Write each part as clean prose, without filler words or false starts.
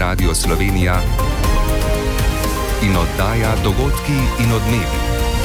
Radio Slovenija in oddaja Dogodki in odmevi.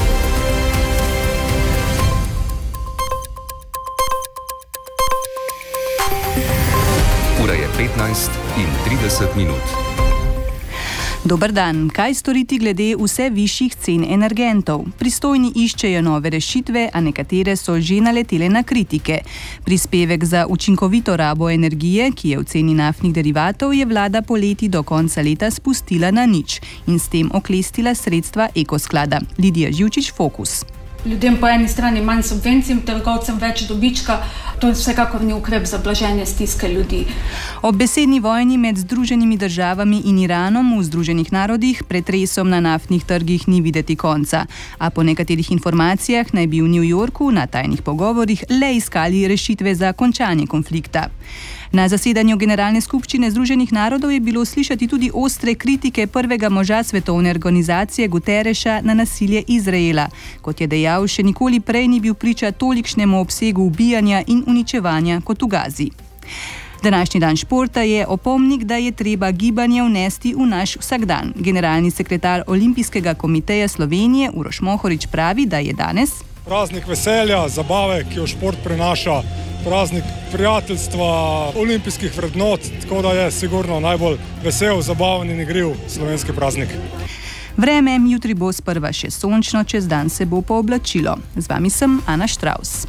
Ura je 15:30. Dober dan. Kaj storiti glede vse višjih cen energentov? Pristojni iščejo nove rešitve, a nekatere so že naletele na kritike. Prispevek za učinkovito rabo energije, ki je v ceni naftnih derivatov, je vlada poleti do konca leta spustila na nič in s tem oklestila sredstva Ekosklada. Lidija Živčič, Fokus. Ljudem po eni strani manj subvencij, trgovcem več dobička, to vsekakor ni ukrep za blaženje stiske ljudi. Ob besedni vojni med Združenimi državami in Iranom v Združenih narodih pretresom na naftnih trgih ni videti konca, a po nekaterih informacijah naj bi v New Yorku na tajnih pogovorih le iskali rešitve za končanje konflikta. Na zasedanju Generalne skupščine Združenih narodov je bilo slišati tudi ostre kritike prvega moža Svetovne organizacije Guterreša na nasilje Izraela. Kot je dejal, še nikoli prej ni bil priča tolikšnemu obsegu ubijanja in uničevanja kot v Gazi. Današnji dan športa je opomnik, da je treba gibanje vnesti v naš vsakdan. Generalni sekretar Olimpijskega komiteja Slovenije Uroš Mohorič pravi, da je danes praznik veselja, zabave, ki jo šport prinaša, praznik prijateljstva, olimpijskih vrednot, tako da je sigurno najbolj vesel, zabaven in igriv slovenski praznik. Vreme jutri bo sprva še sončno, čez dan se bo pooblačilo. Z vami sem Ana Štravs.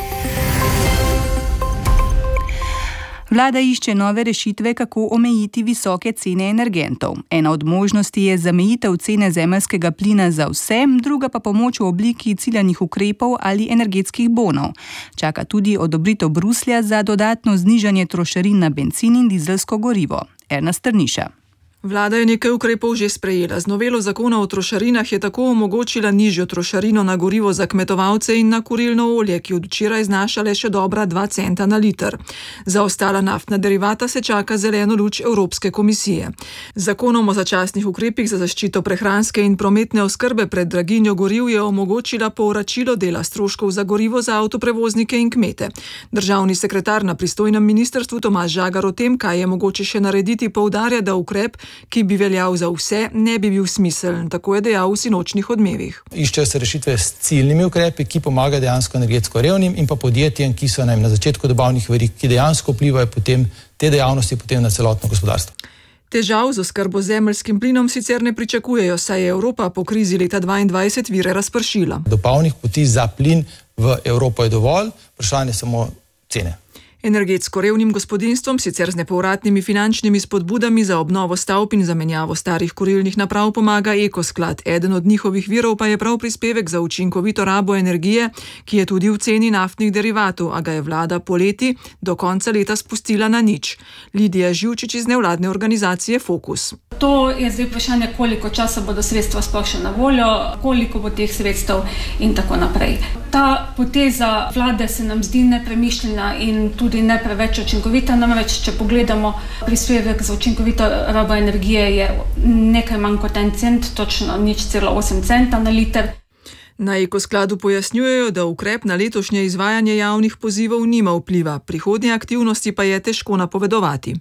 Vlada išče nove rešitve, kako omejiti visoke cene energentov. Ena od možnosti je zamejitev cene zemeljskega plina za vse, druga pa pomoč v obliki ciljanih ukrepov ali energetskih bonov. Čaka tudi odobritev Bruslja za dodatno znižanje trošarin na bencin in dizelsko gorivo. Erna Strniša. Vlada je nekaj ukrepov že sprejela. Z novelo zakona o trošarinah je tako omogočila nižjo trošarino na gorivo za kmetovalce in na kurilno olje, ki od včeraj znaša le še dobra 2 centa na liter. Za ostala naftna derivata se čaka zeleno luč Evropske komisije. Z zakonom o začasnih ukrepih za zaščito prehranske in prometne oskrbe pred draginjo goriv je omogočila povračilo dela stroškov za gorivo za avtoprevoznike in kmete. Državni sekretar na pristojnem ministrstvu Tomaž Žagar o tem, kaj je mogoče še narediti, poudarja, da ukrep, ki bi veljal za vse, ne bi bil smiseln, tako je dejal v sinočnih odmevih. Iščejo se rešitve s ciljnimi ukrepi, ki pomagajo dejansko energetsko revnim in pa podjetjem, ki so na začetku dobavnih verig, ki dejansko vplivajo potem te dejavnosti potem na celotno gospodarstvo. Težav z oskrbo z zemeljskim plinom sicer ne pričakujejo, saj je Evropa po krizi leta 2022 vire razpršila. Dobavnih poti za plin v Evropo je dovolj, vprašanje samo cene. Energetsko revnim gospodinjstvom sicer z nepovratnimi finančnimi spodbudami za obnovo stavb in zamenjavo starih kurilnih naprav pomaga Ekosklad. Eden od njihovih virov pa je prav prispevek za učinkovito rabo energije, ki je tudi v ceni naftnih derivatov, a ga je vlada poleti do konca leta spustila na nič. Lidija Živčič iz nevladne organizacije Fokus. To je zdaj vprašanje, koliko časa bodo sredstva sploh še na voljo, koliko bo teh sredstev in tako naprej. Ta poteza vlade se nam zdi nepremišljena in tudi ne preveč učinkovita, namreč če pogledamo prispevek za učinkovito rabo energije je nekaj manj kot 1 cent, točno 0,8 centa na liter. Na Ekoskladu pojasnjujejo, da ukrep na letošnje izvajanje javnih pozivov nima vpliva, prihodnje aktivnosti pa je težko napovedovati.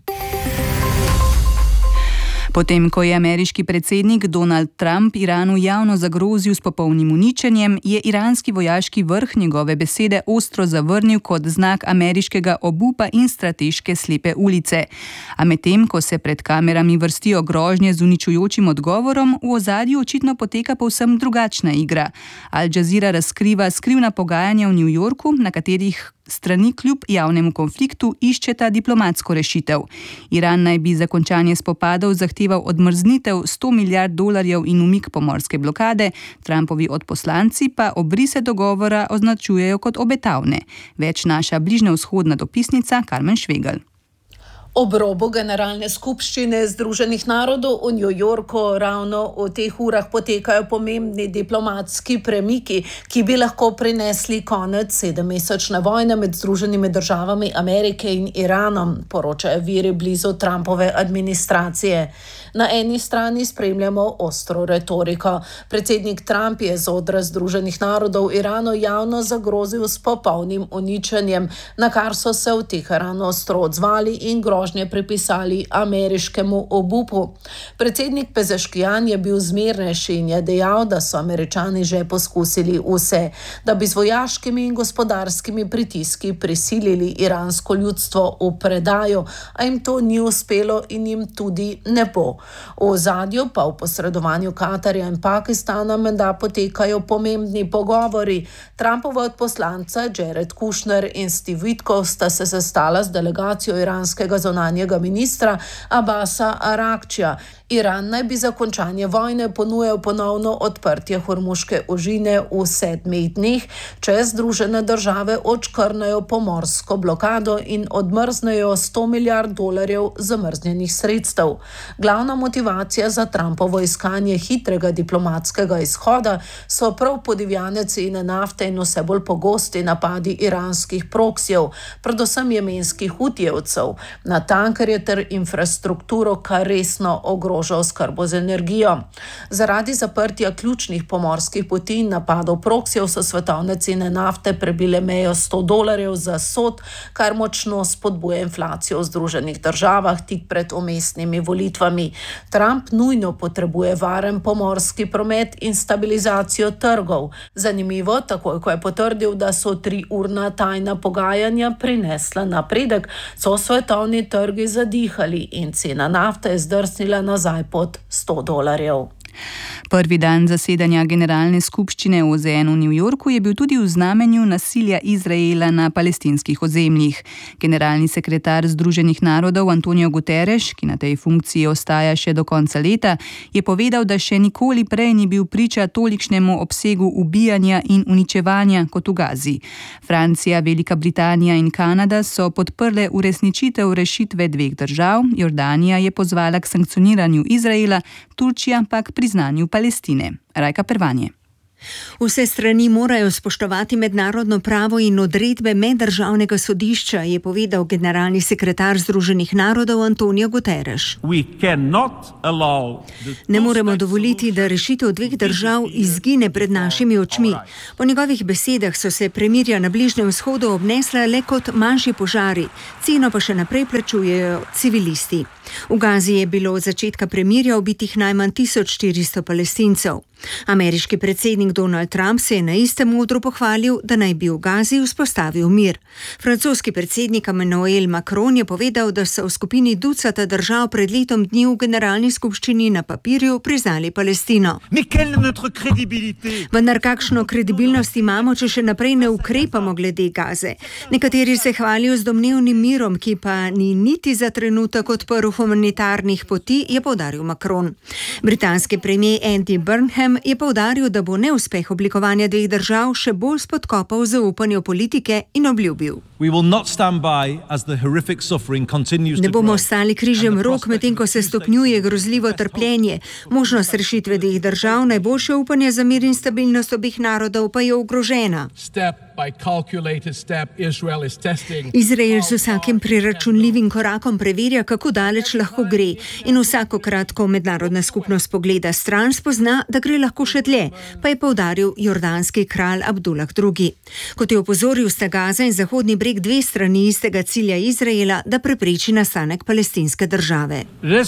Potem, ko je ameriški predsednik Donald Trump Iranu javno zagrozil s popolnim uničenjem, je iranski vojaški vrh njegove besede ostro zavrnil kot znak ameriškega obupa in strateške slepe ulice. A medtem, ko se pred kamerami vrstijo grožnje z uničujočim odgovorom, v ozadju očitno poteka povsem drugačna igra. Al Jazeera razkriva skrivna pogajanja v New Yorku, na katerih strani kljub javnemu konfliktu iščeta diplomatsko rešitev. Iran naj bi za končanje spopadov zahteval odmrznitev $100 milijard in umik pomorske blokade, Trumpovi odposlanci pa obrise dogovora označujejo kot obetavne. Več naša bližnjevzhodna dopisnica Karmen Švegelj. Ob robu Generalne skupščine Združenih narodov v New Yorku ravno v teh urah potekajo pomembni diplomatski premiki, ki bi lahko prinesli konec 7-mesečne vojne med Združenimi državami Amerike in Iranom, poročajo viri blizu Trumpove administracije. Na eni strani spremljamo ostro retoriko. Predsednik Trump je z odra Združenih narodov Iranu javno zagrozil s popolnim uničenjem, na kar so se v Teheranu ostro odzvali in grožnje grožnje pripisali ameriškemu obupu. Predsednik Pezeškijan je bil zmernejši in je dejal, da so Američani že poskusili vse, da bi z vojaškimi in gospodarskimi pritiski prisilili iransko ljudstvo v predajo, a jim to ni uspelo in jim tudi ne bo. V ozadju pa v posredovanju Katarja in Pakistana menda potekajo pomembni pogovori. Trumpova odposlanca Jared Kushner in Steve Witkoff sta se sestala z delegacijo iranskega zunanjega ministra Abbasa Arakčija. Iran naj bi za končanje vojne ponujal ponovno odprtje Hormuške ožine v 7 dneh, če Združene države odškrnajo pomorsko blokado in odmrznejo $100 milijard zamrznjenih sredstev. Glavna motivacija za Trumpovo iskanje hitrega diplomatskega izhoda so prav podivjane cene nafte in vse bolj pogosti napadi iranskih proksijev, predvsem jemenskih hutijevcev, na tankerje ter infrastrukturo, kar resno ogroža oskrbo z energijo. Zaradi zaprtja ključnih pomorskih poti in napadov proksijev so svetovne cene nafte prebile mejo $100 za sod, kar močno spodbuja inflacijo v Združenih državah tik pred umestnimi volitvami. Trump nujno potrebuje varen pomorski promet in stabilizacijo trgov. Zanimivo, takoj ko je potrdil, da so 3-urna tajna pogajanja prinesla napredek, so svetovni trgi zadihali in cena nafte je zdrsnila nazaj pod $100. Prvi dan zasedanja Generalne skupščine OZN v New Yorku je bil tudi v znamenju nasilja Izraela na palestinskih ozemljih. Generalni sekretar Združenih narodov Antonio Guterres, ki na tej funkciji ostaja še do konca leta, je povedal, da še nikoli prej ni bil priča tolikšnemu obsegu ubijanja in uničevanja kot v Gazi. Francija, Velika Britanija in Kanada so podprle uresničitev rešitve 2 držav, Jordanija je pozvala k sankcioniranju Izraela, Turčija pa k priznanju Palestine. Rajka Pervanje. Vse strani morajo spoštovati mednarodno pravo in odredbe meddržavnega sodišča, je povedal generalni sekretar Združenih narodov Antonio Guterres. Ne moremo dovoliti, da rešitev 2 držav izgine pred našimi očmi. Po njegovih besedah so se premirja na Bližnjem vzhodu obnesla le kot manjši požari, ceno pa še naprej plačujejo civilisti. V Gazi je bilo od začetka premirja ubitih najmanj 1400 Palestincev. Ameriški predsednik Donald Trump se je na istem odru pohvalil, da naj bi v Gazi vzpostavil mir. Francoski predsednik Emmanuel Macron je povedal, da so v skupini ducata držav pred letom dni v Generalni skupščini na papirju priznali Palestino. Vendar kakšno kredibilnost imamo, če še naprej ne ukrepamo glede Gaze? Nekateri se hvalijo z domnevnim mirom, ki pa ni niti za trenutek odprl humanitarnih poti, je poudaril Macron. Britanski premier Andy Burnham je poudaril, da bo neuspeh oblikovanja 2 držav še bolj spodkopal zaupanje v politike in obljubil. Ne bomo stali križem rok, medtem ko se stopnjuje grozljivo trpljenje. Možnost rešitve 2 držav, najboljše upanje za mir in stabilnost obeh narodov pa je ogrožena. Izrael z vsakim preračunljivim korakom preverja, kako daleč lahko gre, in vsakokrat, ko mednarodna skupnost pogleda stran, spozna, da gre lahko še dlje, pa je poudaril jordanski kralj Abdullah II. Kot je opozoril, sta Gaza in Zahodni breg 2 strani istega cilja Izraela, da prepreči nastanek palestinske države.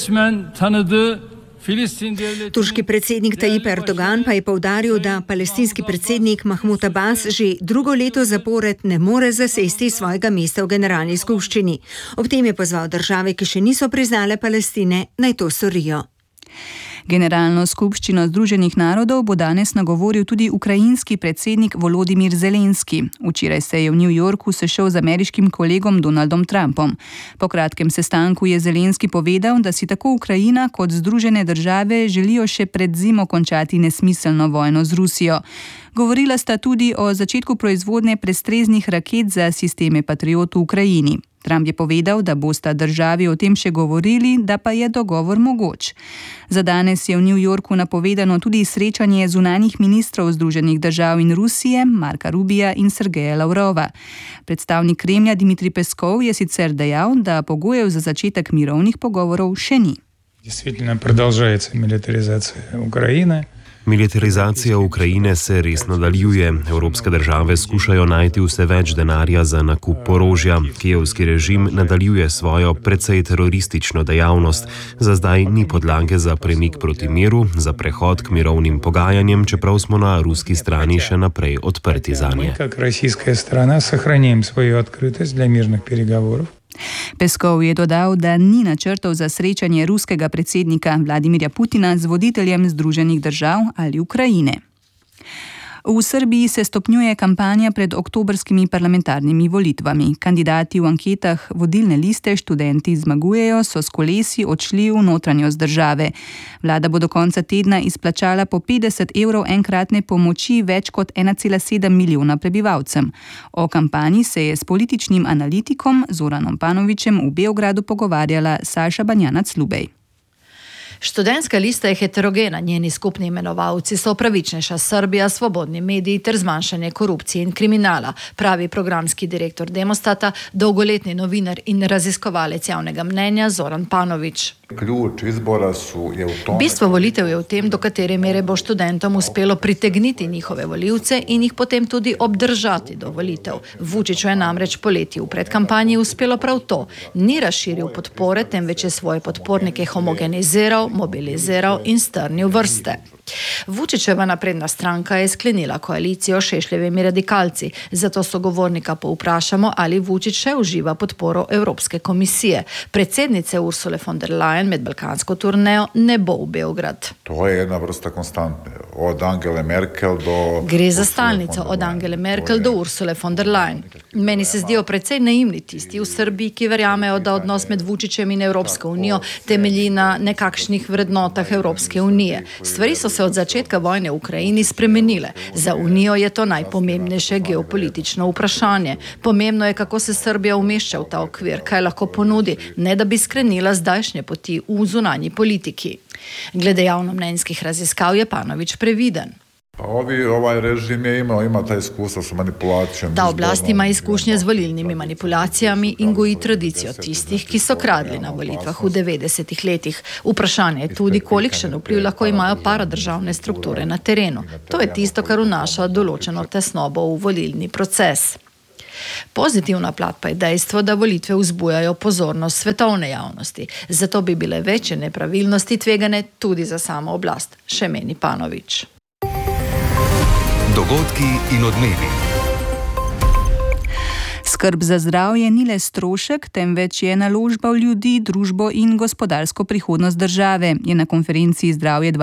Turški predsednik Tayyip Erdogan pa je poudaril, da palestinski predsednik Mahmud Abbas že 2. leto zapored ne more zasesti svojega mesta v Generalni skupščini. Ob tem je pozval države, ki še niso priznale Palestine, naj to storijo. Generalno skupščino Združenih narodov bo danes nagovoril tudi ukrajinski predsednik Volodimir Zelenski. Včeraj se je v New Yorku sešel z ameriškim kolegom Donaldom Trumpom. Po kratkem sestanku je Zelenski povedal, da si tako Ukrajina kot Združene države želijo še pred zimo končati nesmiselno vojno z Rusijo. Govorila sta tudi o začetku proizvodnje prestreznih raket za sisteme Patriot v Ukrajini. Trump je povedal, da bosta državi o tem še govorili, da pa je dogovor mogoč. Za danes je v New Yorku napovedano tudi srečanje zunanjih ministrov Združenih držav in Rusije, Marka Rubija in Sergeja Lavrova. Predstavnik Kremlja Dmitrij Peskov je sicer dejal, da pogojev za začetek mirovnih pogovorov še ni. Действительно продолжается милитаризация Украины. Militarizacija Ukrajine se res nadaljuje. Evropske države skušajo najti vse več denarja za nakup orožja. Kijevski režim nadaljuje svojo precej teroristično dejavnost. Za zdaj ni podlage za premik proti miru, za prehod k mirovnim pogajanjem, čeprav smo na ruski strani še naprej odprti zanje. Kot rossijska strana ohranjujemo svojo odkritost za mirnih pregovorov. Peskov je dodal, da ni načrtov za srečanje ruskega predsednika Vladimirja Putina z voditeljem Združenih držav ali Ukrajine. V Srbiji se stopnjuje kampanja pred oktobrskimi parlamentarnimi volitvami. Kandidati v anketah vodilne liste Študenti zmagujejo so s kolesi odšli v notranjost države. Vlada bo do konca tedna izplačala po 50 evrov enkratne pomoči več kot 1,7 milijona prebivalcem. O kampanji se je s političnim analitikom Zoranom Panovićem v Beogradu pogovarjala Saša Banjanac-Lubej. Študentska lista je heterogena, njeni skupni imenovalci so pravičnejša Srbija, svobodni mediji ter zmanjšanje korupcije in kriminala, pravi programski direktor Demostata, dolgoletni novinar in raziskovalec javnega mnenja Zoran Panović. Bistvo volitev je v tem, do katere mere bo študentom uspelo pritegniti njihove volivce in jih potem tudi obdržati do volitev. Vučiću je namreč poleti v predkampanji uspelo prav to. Ni razširil podpore, temveč je svoje podpornike homogeniziral, mobiliziral in strnil vrste. Vučićeva napredna stranka je sklenila koalicijo s Šešljevimi radikalci, zato sogovornika povprašamo, ali Vučić še uživa podporo Evropske komisije. Predsednice Ursule von der Leyen med balkansko turnejo ne bo v Beograd. To je ena vrsta konstantne. Od Angele Merkel do... Gre za stalnico od Angele Merkel do Ursule von der Leyen. Meni se zdijo precej naivni tisti v Srbiji, ki verjamejo, da odnos med Vučićem in Evropsko unijo temelji na nekakšnih vrednotah Evropske unije. Stvari so se od začetka vojne v Ukrajini spremenile. Za Unijo je to najpomembnejše geopolitično vprašanje. Pomembno je, kako se Srbija umešča v ta okvir, kaj lahko ponudi, ne da bi skrenila zdajšnje poti v zunanji politiki. Glede javnomnenjskih raziskav je Panović previden. Ovaj režim je ima ta izkustva s manipulacijami. Ta oblast ima izkušnje z volilnimi manipulacijami in goji tradicijo tistih, ki so kradli na volitvah v 90-ih letih. Vprašanje je tudi, kolikšen vpliv lahko imajo paradržavne strukture na terenu. To je tisto, kar vnaša določeno tesnobo v volilni proces. Pozitivna plat pa je dejstvo, da volitve vzbujajo pozornost svetovne javnosti. Zato bi bile večje nepravilnosti tvegane tudi za samo oblast, še meni Panović. Dogodki in odmevi. Skrb za zdravje ni le strošek, temveč je naložba v ljudi, družbo in gospodarsko prihodnost države, je na konferenciji Zdravje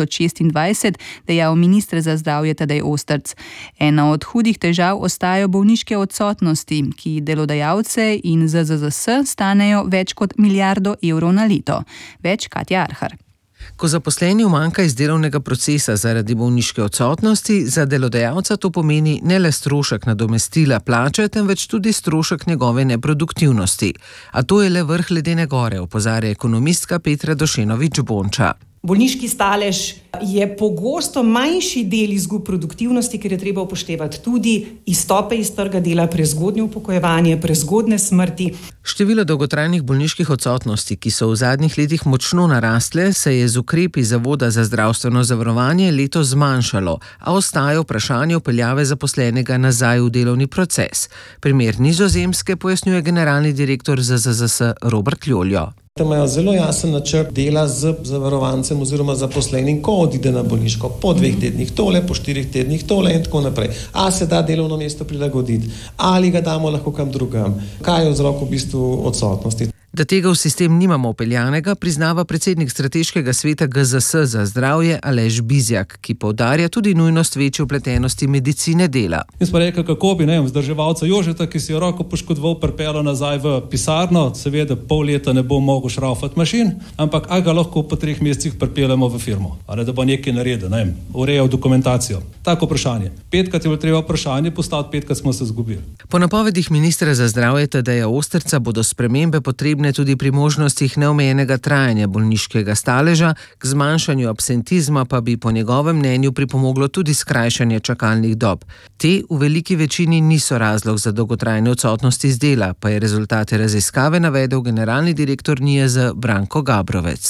2026 dejal minister za zdravje Tadej Ostrc. Ena od hudih težav ostajajo bolniške odsotnosti, ki delodajalce in ZZZS stanejo več kot milijardo evrov na leto. Več Katja Arhar. Ko zaposleni umanjka iz delovnega procesa zaradi bolniške odsotnosti, za delodajalca to pomeni ne le strošek nadomestila plače, temveč tudi strošek njegove neproduktivnosti. A to je le vrh ledene gore, opozarja ekonomistka Petra Došenović-Bonča. Bolniški stalež je pogosto manjši del izgub produktivnosti, ker je treba upoštevati tudi izstope iz trga dela, prezgodnje upokojevanje, prezgodne smrti. Število dolgotrajnih bolniških odsotnosti, ki so v zadnjih letih močno narastle, se je z ukrepi Zavoda za zdravstveno zavarovanje letos zmanjšalo, a ostaja vprašanje vpeljave zaposlenega nazaj v delovni proces. Primer Nizozemske pojasnjuje generalni direktor ZZZS Robert Ljoljo. Imajo zelo jasen načrt dela z zavarovancem oziroma zaposlenim, ko odide na bolniško. Po 2 tednih tole, po 4 tednih tole in tako naprej. A se da delovno mesto prilagoditi? Ali ga damo lahko kam drugam? Kaj je vzrok v bistvu odsotnosti? Da tega v sistem nimamo vpeljanega, priznava predsednik strateškega sveta GZS za zdravje Aleš Bizjak, ki poudarja tudi nujnost večje vpletenosti medicine dela. Jaz pa rekel, kako bi vzdrževalca Jožeta, ki si je roko poškodoval, pripeljal nazaj v pisarno, seveda pol leta ne bo mogel šraufati mašin, ampak ga lahko po 3 mesecih pripeljamo v firmo, ali da bo nekaj naredil, urejal dokumentacijo. Tako vprašanje. 5krat je bilo treba vprašanje postaviti, 5krat smo se zgubili. Po napovedih ministra za zdravje Tadeja Ostrca bodo spremembe potrebne tudi pri možnostih neomejenega trajanja bolniškega staleža, k zmanjšanju absentizma pa bi po njegovem mnenju pripomoglo tudi skrajšanje čakalnih dob. Te v veliki večini niso razlog za dolgotrajne odsotnosti z dela, pa je rezultate raziskave navedel generalni direktor NIJZ Branko Gabrovec.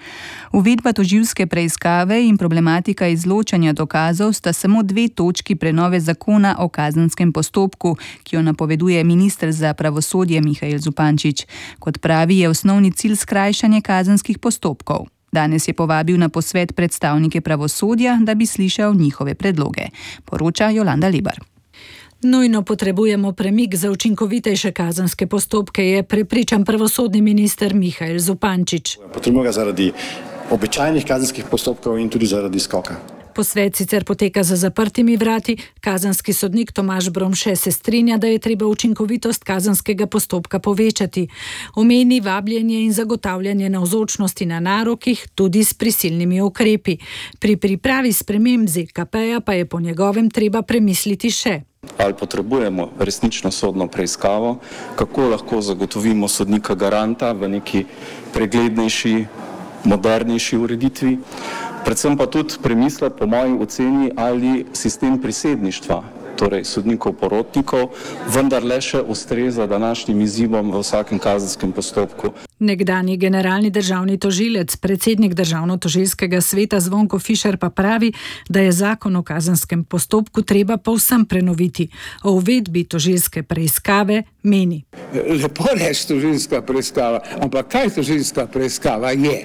Uvedba tožilske preiskave in problematika izločanja dokazov sta samo 2 točki prenove zakona o kazenskem postopku, ki jo napoveduje minister za pravosodje Mihael Zupančič. Kot pravi, je osnovni cilj skrajšanje kazenskih postopkov. Danes je povabil na posvet predstavnike pravosodja, da bi slišal njihove predloge. Poroča Jolanda Lebar. Nujno potrebujemo premik za učinkovitejše kazenske postopke, je prepričan pravosodni minister Mihael Zupančič. Potrebujemo ga zaradi običajnih kazenskih postopkov in tudi zaradi skoka. Posvet sicer poteka za zaprtimi vrati. Kazenski sodnik Tomaž Bromše se strinja, da je treba učinkovitost kazenskega postopka povečati. Omeni vabljenje in zagotavljanje navzočnosti na narokih tudi s prisilnimi ukrepi. Pri pripravi sprememb ZKP-ja pa je po njegovem treba premisliti še. Ali potrebujemo resnično sodno preiskavo, kako lahko zagotovimo sodnika garanta v neki preglednejši, modernejši ureditvi. Predvsem pa tudi premislek, po moji oceni, ali sistem prisedništva, torej sodnikov porotnikov, vendar le še ustreza današnjim izzivom v vsakem kazenskem postopku. Nekdanji generalni državni tožilec, predsednik Državno-tožilskega sveta Zvonko Fišer pa pravi, da je zakon o kazenskem postopku treba povsem prenoviti. O uvedbi tožilske preiskave meni. Lepo reči tožilska preiskava, ampak kaj tožilska preiskava je?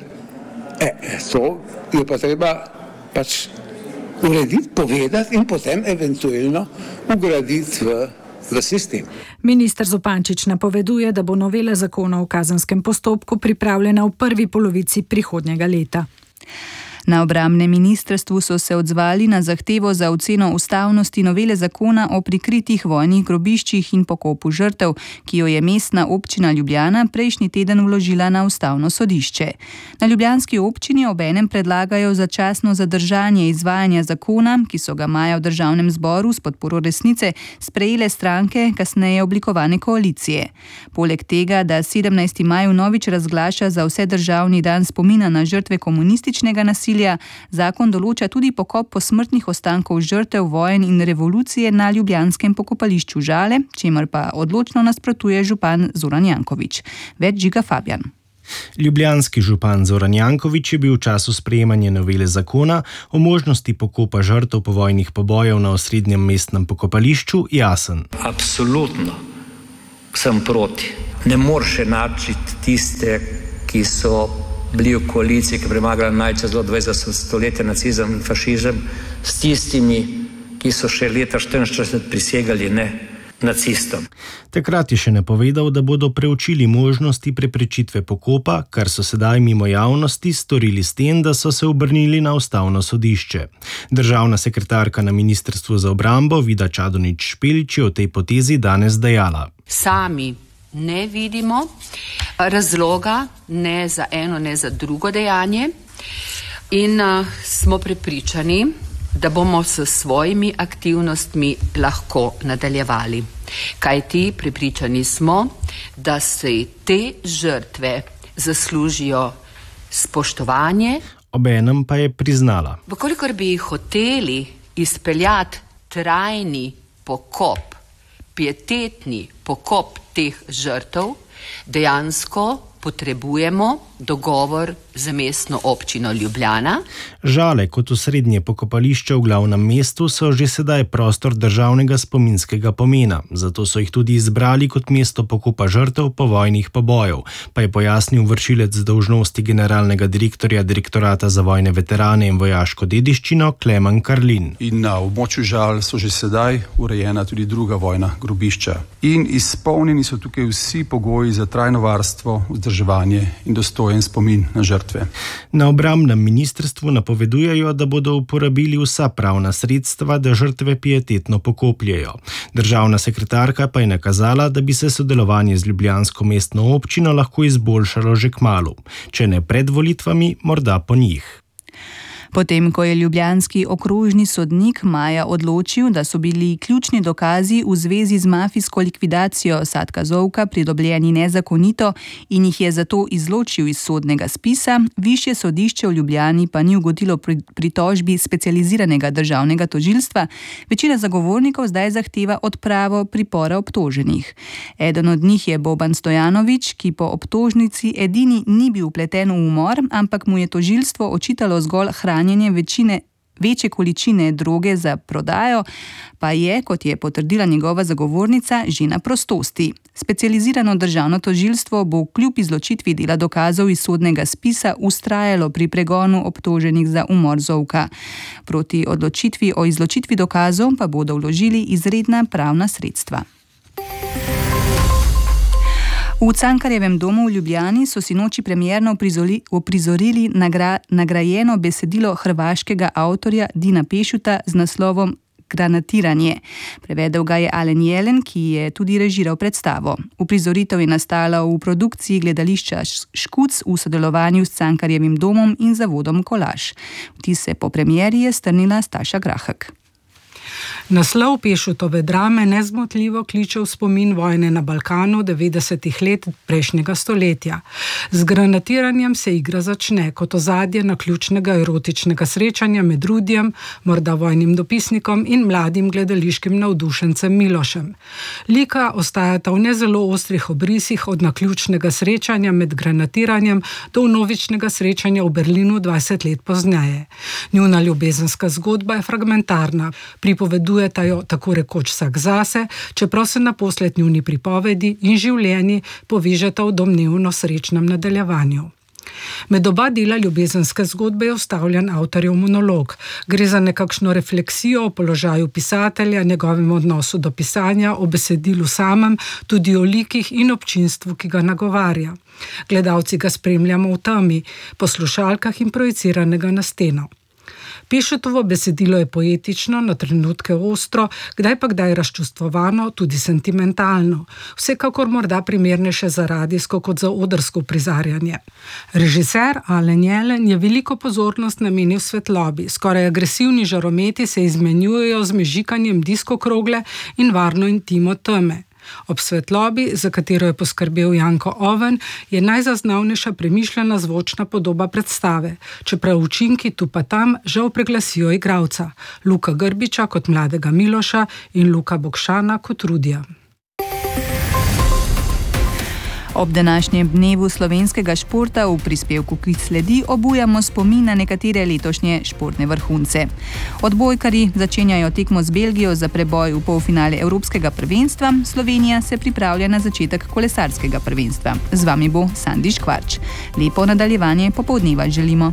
To je pa treba urediti, povedati in potem eventualno ugraditi v sistem. Minister Zupančič napoveduje, da bo novela zakona o kazenskem postopku pripravljena v prvi polovici prihodnjega leta. Na obrambnem ministrstvu so se odzvali na zahtevo za oceno ustavnosti novele zakona o prikritih vojnih grobiščih in pokopu žrtev, ki jo je mestna občina Ljubljana prejšnji teden vložila na ustavno sodišče. Na ljubljanski občini obenem predlagajo začasno zadržanje izvajanja zakona, ki so ga maja v državnem zboru s podporo Resnice sprejele stranke kasneje oblikovane koalicije. Poleg tega, da 17. maj vnovič razglaša za vse državni dan spomina na žrtve komunističnega nasilja, zakon določa tudi pokop posmrtnih ostankov žrtev vojen in revolucije na ljubljanskem pokopališču Žale, čemur pa odločno nasprotuje župan Zoran Janković. Več Žiga Fabjan. Ljubljanski župan Zoran Janković je bil v času sprejemanja novele zakona o možnosti pokopa žrtev povojnih pobojev na osrednjem mestnem pokopališču jasen. Absolutno sem proti. Ne moreš enačiti tiste, ki so bili v koaliciji, ki je premagala najčas do 20. stoletja nacizem in fašizem, s tistimi, ki so še leta 1944 prisegali ne nacistom. Takrat je še napovedal, da bodo preučili možnosti preprečitve pokopa, kar so sedaj mimo javnosti storili s tem, da so se obrnili na ustavno sodišče. Državna sekretarka na Ministrstvu za obrambo Vida Čadonič Špelič je o tej potezi danes dejala. Sami ne vidimo razloga ne za eno, ne za drugo dejanje in smo prepričani, da bomo s svojimi aktivnostmi lahko nadaljevali. Kajti prepričani smo, da se te žrtve zaslužijo spoštovanje. Obenem pa je priznala. Vkolikor bi hoteli izpeljati trajni pokop, pietetni pokop teh žrtev, dejansko potrebujemo dogovor z mestno občino Ljubljana. Žale kot osrednje pokopališče v glavnem mestu so že sedaj prostor državnega spominskega pomena, zato so jih tudi izbrali kot mesto pokopa žrtev povojnih pobojev, pa je pojasnil vršilec dolžnosti generalnega direktorja Direktorata za vojne veterane in vojaško dediščino Klemen Karlin. In na območju Žal so že sedaj urejena tudi druga vojna grobišča. In izpolnjeni so tukaj vsi pogoji za trajno varstvo, vzdrževanje in dostojen spomin na žrtve. Na obrambnem ministrstvu napovedujejo, da bodo uporabili vsa pravna sredstva, da žrtve pietetno pokopljejo. Državna sekretarka pa je nakazala, da bi se sodelovanje z ljubljansko mestno občino lahko izboljšalo že kmalu. Če ne pred volitvami, morda po njih. Potem, ko je ljubljanski okrožni sodnik maja odločil, da so bili ključni dokazi v zvezi z mafijsko likvidacijo Satka Zovka pridobljeni nezakonito in jih je zato izločil iz sodnega spisa, višje sodišče v Ljubljani pa ni ugodilo pritožbi specializiranega državnega tožilstva, večina zagovornikov zdaj zahteva odpravo pripora obtoženih. Eden od njih je Boban Stojanović, ki po obtožnici edini ni bil vpleten v umor, ampak mu je tožilstvo očitalo zgolj hranjenje večje količine droge za prodajo, pa je, kot je potrdila njegova zagovornica, že na prostosti. Specializirano državno tožilstvo bo kljub izločitvi dela dokazov iz sodnega spisa vztrajalo pri pregonu obtoženih za umor Zovka. Proti odločitvi o izločitvi dokazov pa bodo vložili izredna pravna sredstva. V Cankarjevem domu v Ljubljani so sinoči premierno uprizorili nagrajeno besedilo hrvaškega avtorja Dina Pešuta z naslovom Granatiranje. Prevedel ga je Alen Jelen, ki je tudi režiral predstavo. Uprizoritev je nastala v produkciji gledališča Škuc v sodelovanju s Cankarjevim domom in zavodom Kolaž. Vtise po premieri je strnila Staša Grahek. Naslov Pešutove drame nezmotljivo kliče v spomin vojne na Balkanu 90. let prejšnjega stoletja. Z granatiranjem se igra začne kot ozadje naključnega erotičnega srečanja med Rudijem, morda vojnim dopisnikom in mladim gledališkim navdušencem Milošem. Lika ostajata v nezelo ostrih obrisih od naključnega srečanja med granatiranjem do vnovičnega srečanja v Berlinu 20 let pozneje. Njuna ljubezenska zgodba je fragmentarna, pripovedujeta jo tako rekoč vsak zase, čeprav se naposled njuni pripovedi in življenji povežeta v domnevno srečnem nadaljevanju. Med oba dela ljubezenske zgodbe je vstavljen avtorjev monolog. Gre za nekakšno refleksijo o položaju pisatelja, njegovem odnosu do pisanja, o besedilu samem, tudi o likih in občinstvu, ki ga nagovarja. Gledalci ga spremljamo v temi, poslušalkah in projiciranega na steno. Pešutovo besedilo je poetično, na trenutke ostro, kdaj pa kdaj razčustvovano, tudi sentimentalno. Vsekakor morda primernejše za radijsko kot za odrsko prizarjanje. Režiser Alen Jelen je veliko pozornost namenil svetlobi. Skoraj agresivni žarometi se izmenjujejo z mežikanjem diskokrogle in varno intimo teme. Ob svetlobi, za katero je poskrbel Janko Oven, je najzaznavnejša premišljena zvočna podoba predstave, čeprav učinki tu pa tam žal preglasijo igralca, Luka Grbiča kot mladega Miloša in Luka Bokšana kot Rudija. Ob današnjem dnevu slovenskega športa v prispevku, ki sledi, obujamo spomin na nekatere letošnje športne vrhunce. Odbojkarji začenjajo tekmo z Belgijo za preboj v polfinale Evropskega prvenstva, Slovenija se pripravlja na začetek kolesarskega prvenstva. Z vami bo Sandi Škvarč. Lepo nadaljevanje popoldneva želimo.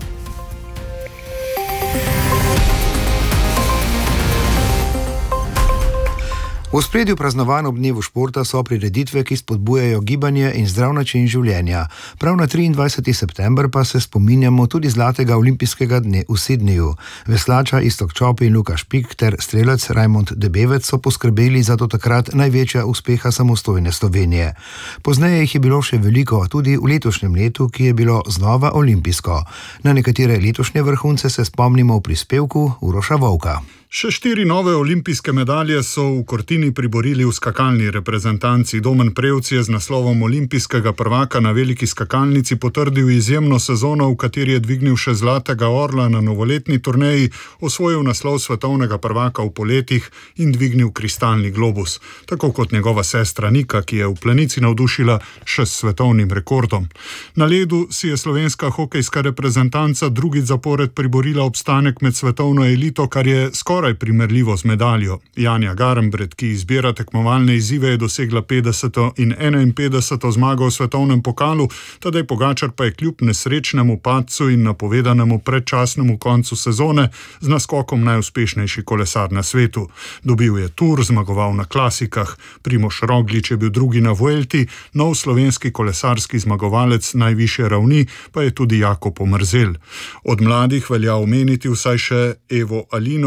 V ospredju praznovanj ob dnevu športa so prireditve, ki spodbujajo gibanje in zdrav način življenja. Prav na 23. september pa se spominjamo tudi zlatega olimpijskega dne v Sydneyju. Veslača Iztok Čop in Luka Špik ter strelec Rajmond Debevec so poskrbeli za do takrat največja uspeha samostojne Slovenije. Pozneje jih je bilo še veliko, tudi v letošnjem letu, ki je bilo znova olimpijsko. Na nekatere letošnje vrhunce se spomnimo v prispevku Uroša Volka. Še 4 nove olimpijske medalje so v Cortini priborili v skakalni reprezentanci. Domen Prevc je z naslovom olimpijskega prvaka na veliki skakalnici potrdil izjemno sezono, v kateri je dvignil še zlatega orla na novoletni turneji, osvojil naslov svetovnega prvaka v poletih in dvignil kristalni globus. Tako kot njegova sestra Nika, ki je v Planici navdušila še s svetovnim rekordom. Na ledu si je slovenska hokejska reprezentanca drugič zapored priborila obstanek med svetovno elito, kar je skoraj primerljivo z medaljo. Janja Garnbret, ki izbira tekmovalne izzive, je dosegla 50. in 51. zmago v svetovnem pokalu, Tadej Pogačar pa je kljub nesrečnemu padcu in napovedanemu predčasnemu koncu sezone z naskokom najuspešnejši kolesar na svetu. Dobil je Tour, zmagoval na klasikah, Primož Roglič je bil drugi na Vuelti, nov slovenski kolesarski zmagovalec najvišje ravni pa je tudi Jakob Omerzel. Od mladih velja omeniti vsaj še Evo Alino in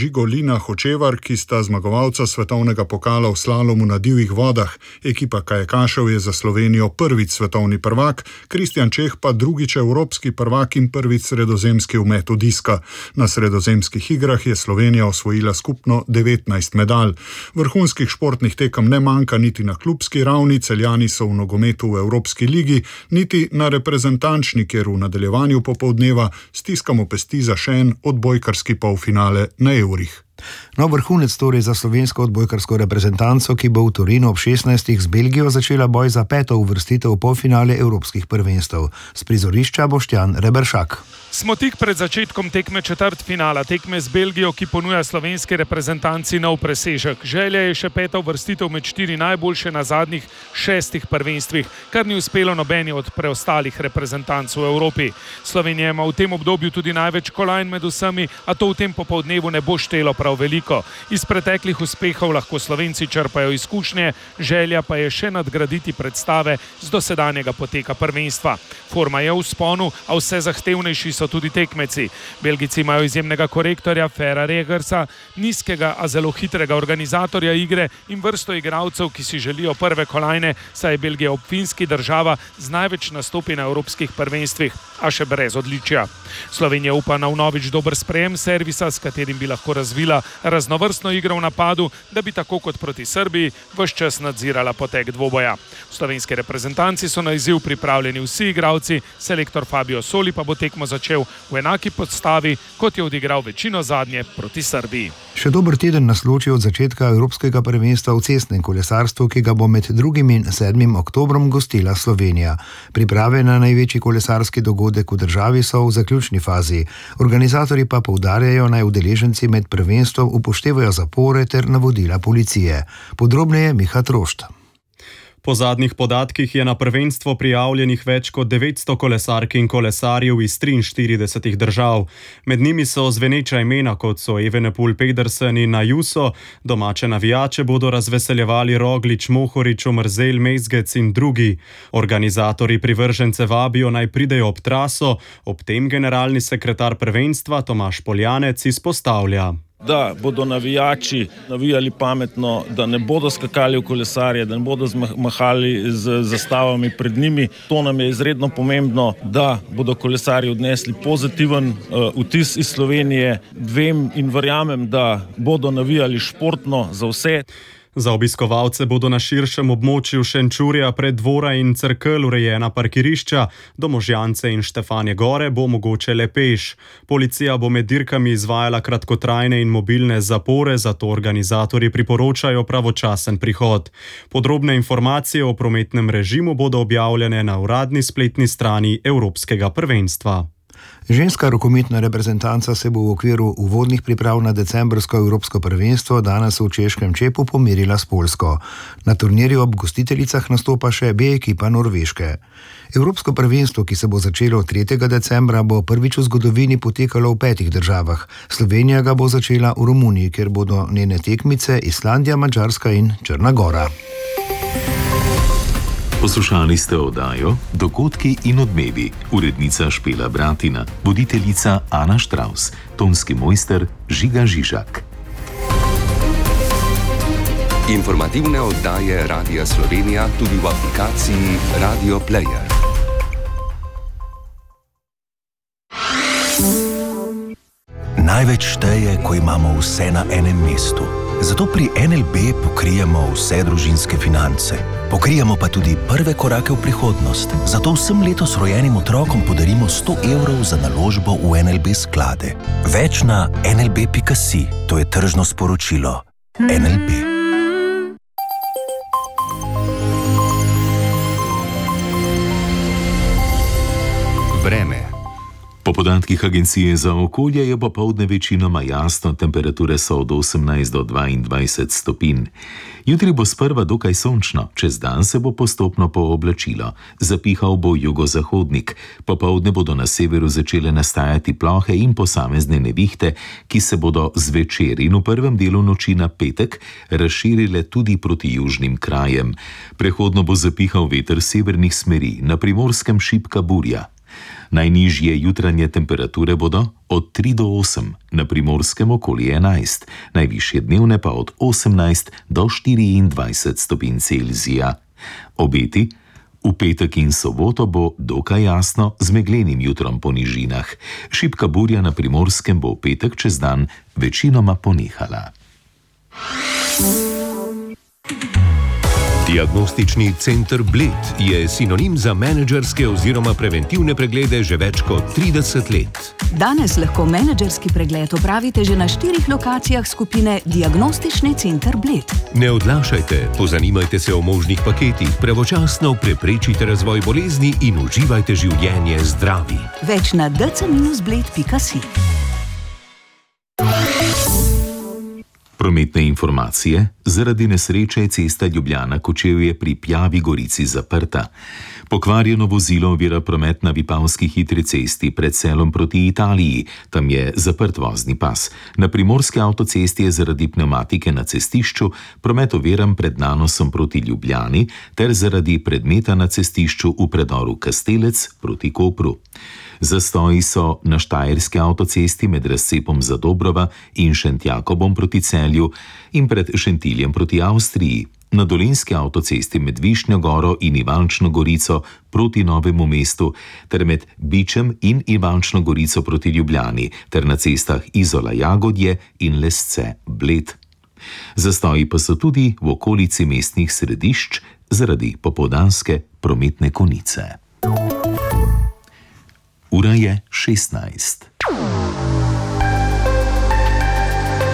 Žigolina Hočevar, ki sta zmagovalca svetovnega pokala v slalomu na divjih vodah. Ekipa kajakašev je za Slovenijo prvič svetovni prvak, Kristjan Čeh pa drugič evropski prvak in prvič sredozemski v metu diska. Na sredozemskih igrah je Slovenija osvojila skupno 19 medalj. Vrhunskih športnih tekem ne manjka niti na klubski ravni, Celjani so v nogometu v Evropski ligi, niti na reprezentančni, kjer v nadaljevanju popoldneva stiskamo pesti za še en odbojkarski polfinale na Eurih. No, vrhunec torej za slovensko odbojkarsko reprezentanco, ki bo v Torinu ob 16. z Belgijo začela boj za 5. uvrstitev v polfinale evropskih prvenstev. S prizorišča Boštjan Reberšak. Smo tik pred začetkom tekme četrtfinala, tekme z Belgijo, ki ponuja slovenski reprezentanci nov presežek. Želja je še 5. uvrstitev med 4 najboljše na zadnjih 6 prvenstvih, kar ni uspelo nobeni od preostalih reprezentanc v Evropi. Slovenija ima v tem obdobju tudi največ kolajn med vsemi, a to v tem popoldnevu ne bo štelo prav veliko. Iz preteklih uspehov lahko Slovenci črpajo izkušnje, želja pa je še nadgraditi predstave z dosedanjega poteka prvenstva. Forma je v vzponu, a vse zahtevnejši so tudi tekmeci. Belgijci imajo izjemnega korektorja Fera Regersa, nizkega, a zelo hitrega organizatorja igre in vrsto igralcev, ki si želijo prve kolajne, saj je Belgija ob Finski država z največ nastopi na evropskih prvenstvih, a še brez odličja. Slovenija upa na vnovič dober sprejem servisa, s katerim bi lahko razvila raznovrstno igro v napadu, da bi tako kot proti Srbiji ves čas nadzirala potek dvoboja. Slovenski reprezentanci so na izziv pripravljeni vsi igralci, selektor Fabio Soli pa bo tekmo začel v enaki podstavi, kot je odigral večino zadnje proti Srbiji. Še dober teden nas loči od začetka evropskega prvenstva v cestnem kolesarstvu, ki ga bo med 2. in 7. oktobrom gostila Slovenija. Priprave na največji kolesarski dogodek v državi so v zaključni fazi. Organizatorji pa poudarjajo, naj udeleženci med prvenstvom upoštevajo zapore ter navodila policije. Podrobneje Miha Trošt. Po zadnjih podatkih je na prvenstvo prijavljenih več kot 900 kolesark in kolesarjev iz 43 držav. Med njimi so zveneča imena, kot so Evenepoel Pedersen in Ayuso. Domače navijače bodo razveseljevali Roglič, Mohorič, Omerzel, Mezgec in drugi. Organizatorji privržence vabijo, naj pridejo ob traso. Ob tem generalni sekretar prvenstva Tomaž Poljanec izpostavlja, da bodo navijači navijali pametno, da ne bodo skakali v kolesarje, da ne bodo mahali z zastavami pred njimi. To nam je izredno pomembno, da bodo kolesarji odnesli pozitiven vtis iz Slovenije. Vem in verjamem, da bodo navijali športno za vse. Za obiskovalce bodo na širšem območju Šenčurja pred Dvora in Cerkelj urejena parkirišča, do Možjance in Štefanje Gore bo mogoče le peš. Policija bo med dirkami izvajala kratkotrajne in mobilne zapore, zato organizatorji priporočajo pravočasen prihod. Podrobne informacije o prometnem režimu bodo objavljene na uradni spletni strani Evropskega prvenstva. Ženska rokometna reprezentanca se bo v okviru uvodnih priprav na decembrsko evropsko prvenstvo danes v češkem Čepu pomerila s Poljsko. Na turnirju ob gostiteljicah nastopa še B ekipa Norveške. Evropsko prvenstvo, ki se bo začelo 3. decembra, bo prvič v zgodovini potekalo v 5 državah. Slovenija ga bo začela v Romuniji, kjer bodo njene tekmice Islandija, Madžarska in Črna Gora. Poslušali ste oddajo Dogodki in odmevi, urednica Špela Bratina, voditeljica Ana Štravs, tonski mojster Žiga Žižak. Informativne oddaje Radia Slovenija tudi v aplikaciji Radio Player. Največ šteje, ko imamo vse na enem mestu. Zato pri NLB pokrijemo vse družinske finance. Pokrijemo pa tudi prve korake v prihodnost. Zato vsem letos rojenim otrokom podarimo 100 evrov za naložbo v NLB sklade. Več na nlb.si, to je tržno sporočilo. NLB. Vreme. Po podatkih Agencije za okolje je popoldne večinoma jasno, temperature so od 18 do 22 stopinj. Jutri bo sprva dokaj sončno, čez dan se bo postopno pooblačilo. Zapihal bo jugozahodnik. Popoldne bodo na severu začele nastajati plohe in posamezne nevihte, ki se bodo zvečer in v prvem delu noči na petek razširile tudi proti južnim krajem. Prehodno bo zapihal veter severnih smeri, na Primorskem šibka burja. Najnižje jutranje temperature bodo od 3 do 8, na Primorskem okoli 11, najvišje dnevne pa od 18 do 24 stopinj Celzija. Obeti: v petek in soboto bo dokaj jasno z meglenim jutrom po nižinah. Šibka burja na Primorskem bo v petek čez dan večinoma ponehala. Diagnostični center Bled je sinonim za menedžerske oziroma preventivne preglede že več kot 30 let. Danes lahko menedžerski pregled opravite že na 4 lokacijah skupine Diagnostični center Bled. Ne odlašajte, pozanimajte se o možnih paketih, pravočasno preprečite razvoj bolezni in uživajte življenje zdravi. Več na dc-bled.si. Prometne informacije: zaradi nesreče je cesta Ljubljana-Kočevje pri Pjavi Gorici zaprta. Pokvarjeno vozilo ovira promet na Vipavski hitri cesti pred Selom proti Italiji, tam je zaprt vozni pas. Na Primorski avtocesti je zaradi pnevmatike na cestišču promet oviran pred nanosom proti Ljubljani ter zaradi predmeta na cestišču v predoru Kastelec proti Kopru. Zastoji so na Štajerski avtocesti med razcepom Zadobrova in Šentjakobom proti Celju in pred Šentiljem proti Avstriji, na Dolenjski avtocesti med Višnjo Goro in Ivančno Gorico proti Novemu mestu ter med Bičem in Ivančno Gorico proti Ljubljani ter na cestah Izola-Jagodje in Lesce-Bled. Zastoji pa so tudi v okolici mestnih središč zaradi popoldanske prometne konice. Ura je 16.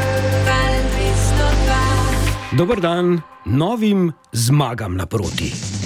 Dober dan, novim zmagam naproti.